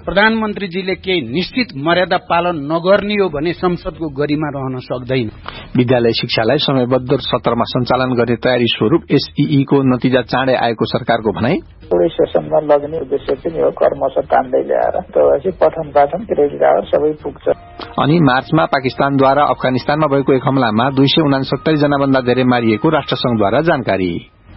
प्रधानमन्त्रीजीले केही निश्चित मर्यादा पालन नगर्ने हो भने संसदको गरिमा रहन सक्दैन। विद्यालय शिक्षालाई समयबद्ध सत्रमा सञ्चालन गर्ने तयारी स्वरूप एसईई को नतिजा चाँडै आएको सरकारको भनाई। थोरै सेसनमा लग्ने उद्देश्य पनि हो, कर्मश तान्दै ल्याएर त्यसपछि पठन पाठन क्रेडिट आवर सबै पुग्छ। अनि मार्चमा पाकिस्तानद्वारा अफगानिस्तानमा भएको एक हमलामा 269 जना भन्दा धेरै मारिएको राष्ट्रसंघद्वारा जानकारी।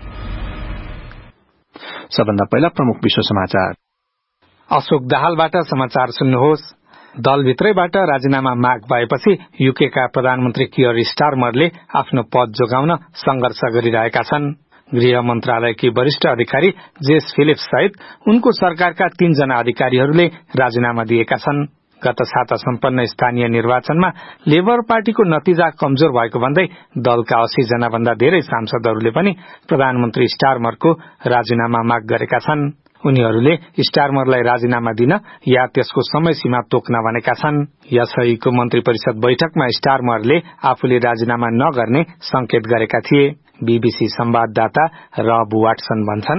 सबभन्दा पहिला प्रमुख विश्व समाचार। अशोक दाहालबाट समाचार सुन्नुहोस्। दलभित्रैबाट राजीनामा माग भएपछि युकेका प्रधानमन्त्री कियर स्टारमरले आफ्नो पद जोगाउन संघर्ष गरिरहेका छन्। गृह मन्त्रालयकी वरिष्ठ अधिकारी जेस फिलिप्स सहित उनको सरकारका 3 जना अधिकारीहरूले राजीनामा दिएका छन्। गत साता सम्पन्न स्थानीय निर्वाचनमा लेबर पार्टीको नतिजा कमजोर भएको भन्दै दलका 80 जना भन्दा धेरै सांसदहरूले पनि प्रधानमन्त्री स्टारमरको राजीनामा माग गरेका छन्। उनीहरूले स्टारमरलाई राजीनामा दिन या त्यसको समय सीमा तोक्न भनेका छन्। यसैको मन्त्री परिषद बैठकमा स्टारमरले आफूले राजीनामा नगर्ने संकेत गरेका थिए। बीबीसी संवाददाता रब वाटसन भन्छन्,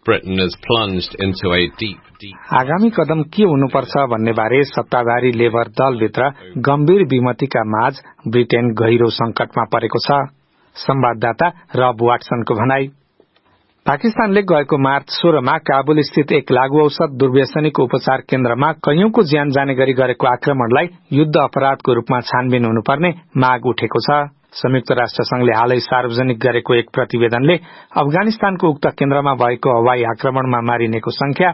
आगामी कदम के हुनुपर्छ भन्ने बारे सत्ताधारी लेबर दलभित्र गम्भीर विमतिका माझ ब्रिटेन गहिरो संकटमा परेको छ। संवाददाता रब वाटसनको भनाई। पाकिस्तानले गएको मार्च 16 मा काबुल स्थित एक लागू औषध दुर्व्यसनीको उपचार केन्द्रमा कैयौंको ज्यान जाने गरी गरेको आक्रमणलाई युद्ध अपराधको रूपमा छानबिन हुनुपर्ने माग उठेको छ। संयुक्त राष्ट्र संघले हालै सार्वजनिक गरेको एक प्रतिवेदनले अफगानिस्तानको उक्त केन्द्रमा भएको हवाई आक्रमणमा मारिनेको संख्या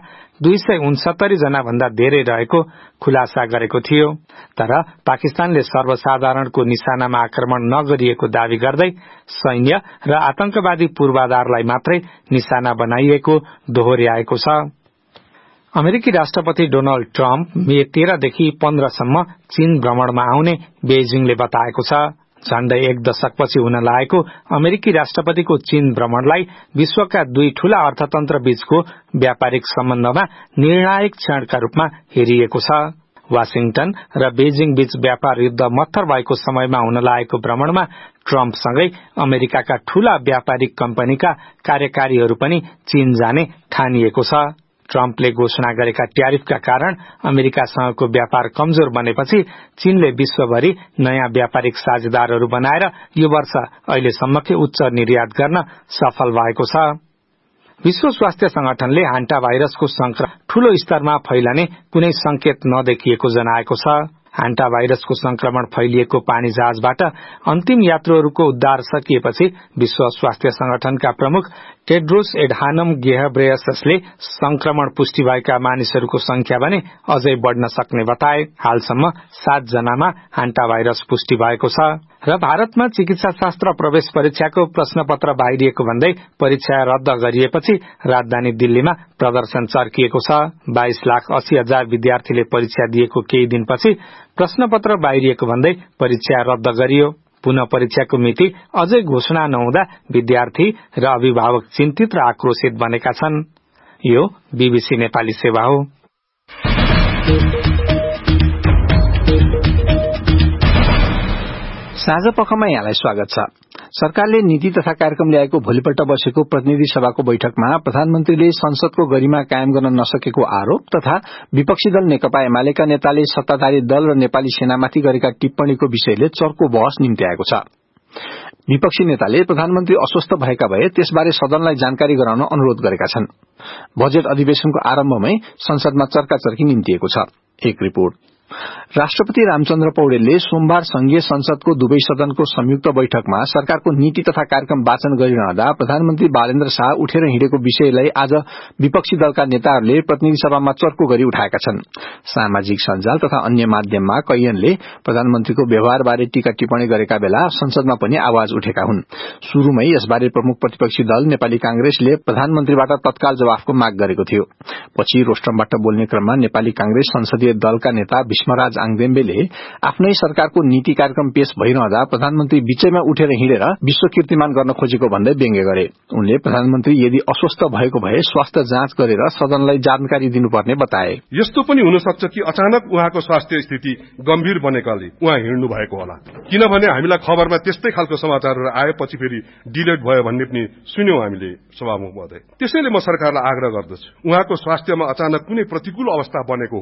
269 जना भन्दा धेरै रहेको खुलासा गरेको थियो। तर पाकिस्तानले सर्वसाधारणको निशानामा आक्रमण नगरिएको दावी गर्दै सैन्य र आतंकवादी पूर्वाधारलाई मात्रै निशाना बनाइएको दोहोर्याएको छ। अमेरिकी राष्ट्रपति डोनाल्ड ट्रम्प मे 13 देखि 15 सम्म चीन भ्रमणमा आउने बेजिङले बताएको छ। झण्डै 1 दशकपछि हुन लागेको अमेरिकी राष्ट्रपतिको चीन भ्रमणलाई विश्वका 2 ठूला अर्थतन्त्र बीचको व्यापारिक सम्बन्धमा निर्णायक क्षणका रूपमा हेरिएको छ। वाशिंगटन र बेजिङ बीच व्यापार युद्ध मत्थर भएको समयमा हुन लागेको भ्रमणमा ट्रम्पसँगै अमेरिकाका ठूला व्यापारिक कम्पनीका कार्यकारीहरू पनि चीन जाने ठानिएको छ। ट्रम्पले घोषणा गरेका ट्यारिफका कारण अमेरिकासँगको व्यापार कमजोर बनेपछि चीनले विश्वभरि नयाँ व्यापारिक साझेदारहरू बनाएर यो वर्ष अहिलेसम्मकै उच्च निर्यात गर्न सफल भएको छ। विश्व स्वास्थ्य संगठनले हान्टा भाइरसको संक्रमण ठूलो स्तरमा फैलने कुनै संकेत नदेखिएको जनाएको छ। हान्टा भाइरसको संक्रमण फैलिएको पानी जहाजबाट अन्तिम यात्रुहरूको उद्धार सकिएपछि विश्व स्वास्थ्य संगठनका प्रमुख टेड्रोस एडहानम घेब्रेयससले संक्रमण पुष्टि भएका मानिसहरूको संख्या भने अझै बढ़न सक्ने बताए। हालसम्म 7 जनामा हान्टा भाइरस पुष्टि भएको छ। र भारतमा चिकित्सा शास्त्र प्रवेश परीक्षाको प्रश्नपत्र बाहिरिएको भन्दै परीक्षा रद्द गरिएपछि राजधानी दिल्लीमा प्रदर्शन चर्किएको छ। 22,80,000 विद्यार्थीले परीक्षा दिएको केही दिनपछि प्रश्नपत्र बाहिरिएको भन्दै परीक्षा रद्द गरियो। पुनः परीक्षाको मिति अझै घोषणा नहुँदा विद्यार्थी र अभिभावक चिन्तित र आक्रोशित बनेका छन्। यो बीबीसी नेपाली सेवा हो। साँझ पखमा यहाँलाई स्वागत छ। सरकारले नीति तथा कार्यक्रम ल्याएको भोलिपल्ट बसेको प्रतिनिधि सभाको बैठकमा प्रधानमन्त्रीले संसदको गरिमा कायम गर्न नसकेको आरोप तथा विपक्षी दल नेकपा एमालेका नेताले सत्ताधारी दल र नेपाली सेनामाथि गरेका टिप्पणीको विषयले चर्को बहस निम्त्याएको छ। विपक्षी नेताले प्रधानमन्त्री अस्वस्थ भएका भए त्यसबारे सदनलाई जानकारी गराउन अनुरोध गरेका छन्। बजेट अधिवेशनको आरम्भमै संसदमा चर्काचर्की निम्तिएको छ। एक रिपोर्ट। राष्ट्रपति रामचन्द्र पौडेलले सोमबार संघीय संसदको दुवै सदनको संयुक्त बैठकमा सरकारको नीति तथा कार्यक्रम वाचन गरिरहँदा प्रधानमन्त्री बालेन्द्र शाह उठेर हिँडेको विषयलाई आज विपक्षी दलका नेताहरूले प्रतिनिधि सभामा चर्को गरी उठाएका छन्। सामाजिक सञ्जाल तथा अन्य माध्यममा कैयनले प्रधानमन्त्रीको व्यवहारबारे टीका टिप्पणी गरेका बेला संसदमा पनि आवाज उठेका हुन्। शुरूमै यसबारे प्रमुख प्रतिपक्षी दल नेपाली कांग्रेसले प्रधानमन्त्रीबाट तत्काल जवाफको माग गरेको थियो। पछि रोस्टमबाट बोल्ने क्रममा नेपाली कांग्रेस संसदीय दलका नेता विष्मराज आङदेम्बेले आफ्नै सरकारको नीति कार्यक्रम पेश भइरहँदा प्रधानमन्त्री बीचैमा उठेर हिँडेर विश्व कीर्तिमान गर्न खोजेको भन्दै व्यङ्ग्य गरे। उनले प्रधानमन्त्री यदि अस्वस्थ भएको भए स्वास्थ्य जाँच गरेर सदनलाई जानकारी दिनुपर्ने बताए। यस्तो पनि हुन सक्छ कि अचानक उहाँको स्वास्थ्य स्थिति गम्भीर बनेकाले उहाँ हिँड्नु भएको होला, किनभने हामीलाई खबरमा त्यस्तै खालको समाचारहरू आएपछि फेरि डिलेट भयो भन्ने पनि सुन्यौं हामीले सभामुख महोदय। त्यसैले म सरकारलाई आग्रह गर्दछु, उहाँको स्वास्थ्यमा अचानक कुनै प्रतिकूल अवस्था बनेको